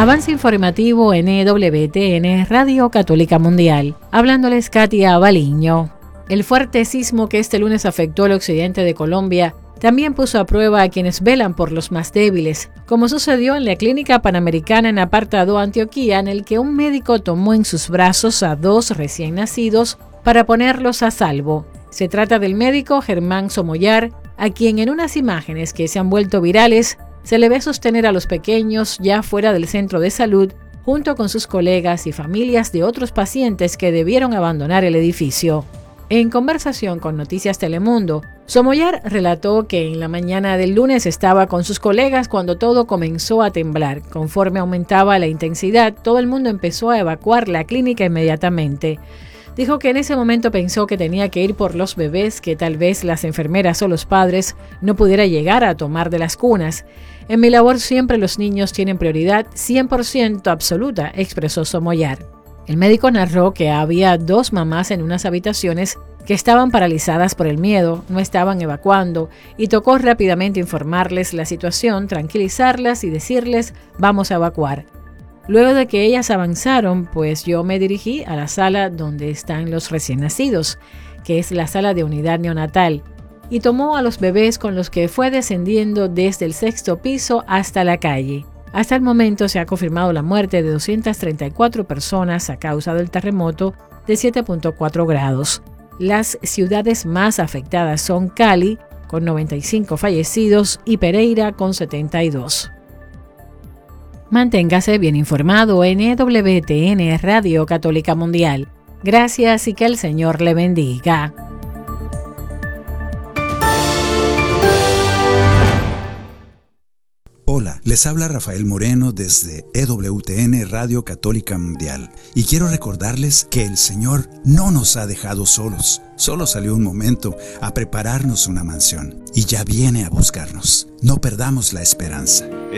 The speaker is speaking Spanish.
Avance informativo en EWTN, Radio Católica Mundial. Hablándoles Katia Baliño. El fuerte sismo que este lunes afectó el occidente de Colombia también puso a prueba a quienes velan por los más débiles, como sucedió en la Clínica Panamericana en Apartadó, Antioquia, en el que un médico tomó en sus brazos a 2 recién nacidos para ponerlos a salvo. Se trata del médico Germán Somoyar, a quien en unas imágenes que se han vuelto virales se le ve sostener a los pequeños ya fuera del centro de salud, junto con sus colegas y familias de otros pacientes que debieron abandonar el edificio. En conversación con Noticias Telemundo, Somoyar relató que en la mañana del lunes estaba con sus colegas cuando todo comenzó a temblar. Conforme aumentaba la intensidad, todo el mundo empezó a evacuar la clínica inmediatamente. Dijo que en ese momento pensó que tenía que ir por los bebés, que tal vez las enfermeras o los padres no pudiera llegar a tomar de las cunas. En mi labor siempre los niños tienen prioridad 100% absoluta, expresó Somoyar. El médico narró que había 2 mamás en unas habitaciones que estaban paralizadas por el miedo, no estaban evacuando, y tocó rápidamente informarles la situación, tranquilizarlas y decirles vamos a evacuar. Luego de que ellas avanzaron, pues yo me dirigí a la sala donde están los recién nacidos, que es la sala de unidad neonatal, y tomó a los bebés con los que fue descendiendo desde el 6º piso hasta la calle. Hasta el momento se ha confirmado la muerte de 234 personas a causa del terremoto de 7.4 grados. Las ciudades más afectadas son Cali, con 95 fallecidos, y Pereira, con 72. Manténgase bien informado en EWTN, Radio Católica Mundial. Gracias y que el Señor le bendiga. Hola, les habla Rafael Moreno desde EWTN Radio Católica Mundial y quiero recordarles que el Señor no nos ha dejado solos. Solo salió un momento a prepararnos una mansión y ya viene a buscarnos. No perdamos la esperanza.